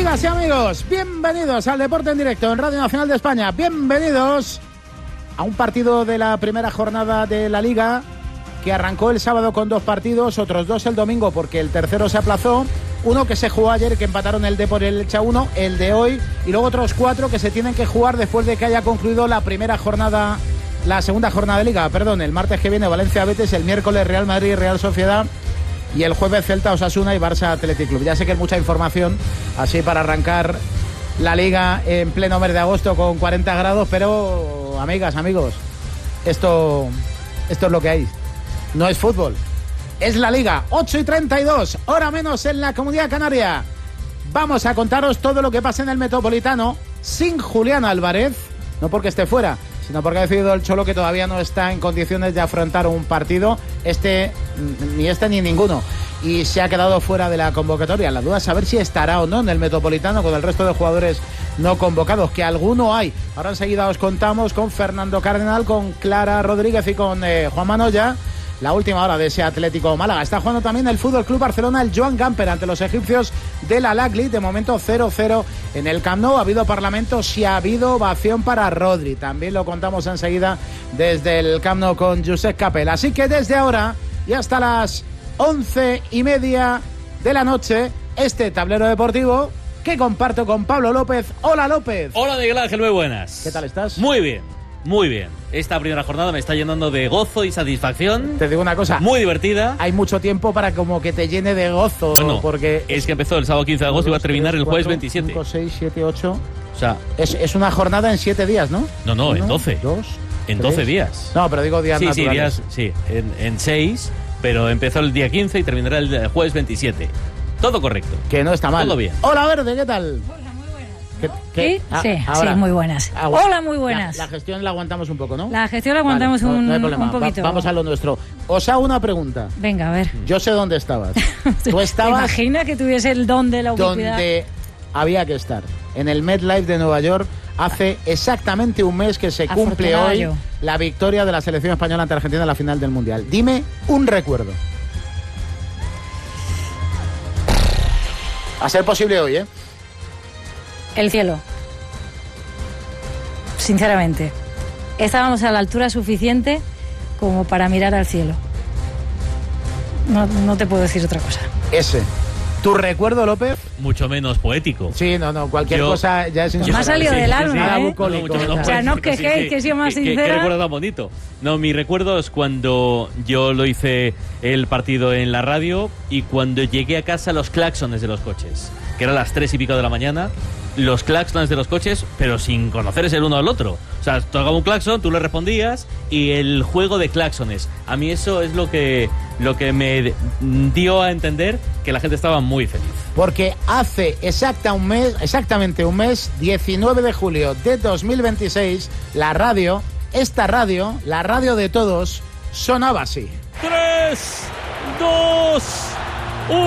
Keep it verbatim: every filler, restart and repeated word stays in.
Amigas y amigos, bienvenidos al Deporte en Directo en Radio Nacional de España. Bienvenidos a un partido de la primera jornada de la Liga que arrancó el sábado con dos partidos, otros dos el domingo porque el tercero se aplazó. Uno que se jugó ayer, que empataron el Depor y el Elche uno, el de hoy, y luego otros cuatro que se tienen que jugar después de que haya concluido la primera jornada, la segunda jornada de Liga, perdón, el martes que viene Valencia-Betis, el miércoles Real Madrid y Real Sociedad, y el jueves Celta, Osasuna y Barça Athletic Club. Ya sé que es mucha información así para arrancar la Liga en pleno mes de agosto con cuarenta grados, pero amigas, amigos, esto, esto es lo que hay. No es fútbol, es la Liga. Ocho y treinta y dos, hora menos en la Comunidad Canaria. Vamos a contaros todo lo que pasa en el Metropolitano sin Julián Álvarez, no porque esté fuera, sino porque ha decidido el Cholo que todavía no está en condiciones de afrontar un partido, este, ni este ni ninguno, y se ha quedado fuera de la convocatoria. La duda es saber si estará o no en el Metropolitano con el resto de jugadores no convocados, que alguno hay. Ahora enseguida os contamos con Fernando Cardenal, con Clara Rodríguez y con eh, Juan Manoya, la última hora de ese Atlético Málaga. Está jugando también el F C Barcelona, el Joan Gamper, ante los egipcios de la Al-Ahly. De momento cero cero en el Camp Nou. Ha habido parlamento, si ha habido ovación para Rodri. También lo contamos enseguida desde el Camp Nou con Josep Capel. Así que desde ahora y hasta las once y media de la noche, este tablero deportivo que comparto con Pablo López. Hola, López. Hola, Miguel Ángel, muy buenas. ¿Qué tal estás? Muy bien, muy bien. Esta primera jornada me está llenando de gozo y satisfacción. Te digo una cosa. Muy divertida. Hay mucho tiempo para como que te llene de gozo. Bueno, porque es que empezó el sábado quince de agosto y va a terminar el jueves veintisiete. cinco, seis, siete, ocho. O sea, es, es una jornada en siete días, ¿no? No, no, Uno, en doce. Dos, en tres. doce días. No, pero digo días sí, naturales. Sí, días, sí, en, en seis, pero empezó el día quince y terminará el jueves veintisiete. Todo correcto. Que no está mal. Todo bien. Hola, Verde, ¿qué tal? ¿Qué, qué? ¿Sí? Ah, sí, ahora. Sí, muy buenas. Ah, Hola, muy buenas. La, la gestión la aguantamos un poco, ¿no? La gestión la aguantamos vale, un, no, no hay problema. un poquito. Va, vamos a lo nuestro. Os hago una pregunta. Venga, a ver. Yo sé dónde estabas. Tú estabas... ¿Te imaginas que tuviese el don de la ubicuidad? Donde había que estar. En el MetLife de Nueva York. Hace exactamente un mes que se cumple hoy yo. la victoria de la selección española ante Argentina en la final del Mundial. Dime un recuerdo. A ser posible hoy, ¿eh? El cielo. Sinceramente. Estábamos a la altura suficiente como para mirar al cielo. No, no te puedo decir otra cosa. Ese. ¿Tu recuerdo, López? Mucho menos poético. Sí, no, no, cualquier yo, cosa ya es insuperable. Me ha salido sí, del alma, sí, ¿eh? Bucólico, no, o sea, no os quejéis, sí, sí. que he sido más ¿Qué, sincera. ¿Qué, qué recuerdo tan bonito? No, mi recuerdo es cuando yo lo hice el partido en la radio y cuando llegué a casa los claxones de los coches, que eran las tres y pico de la mañana, los claxones de los coches, pero sin conocerse el uno al otro. O sea, tocaba un claxon, tú le respondías y el juego de claxones. A mí eso es lo que, lo que me dio a entender que la gente estaba muy feliz. Porque hace exacta un mes, exactamente un mes, diecinueve de julio de dos mil veintiséis, la radio, esta radio, la radio de todos, sonaba así. Tres, dos...